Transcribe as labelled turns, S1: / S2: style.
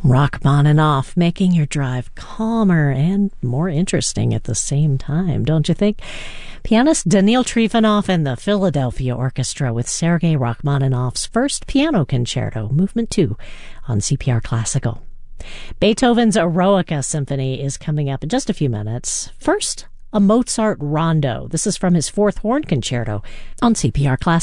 S1: Rachmaninoff, making your drive calmer and more interesting at the same time, don't you think? Pianist Daniil Trifonov and the Philadelphia Orchestra with Sergei Rachmaninoff's first piano concerto, Movement 2, on CPR Classical. Beethoven's Eroica Symphony is coming up in just a few minutes. First, a Mozart Rondo. This is from his fourth horn concerto on CPR Classical.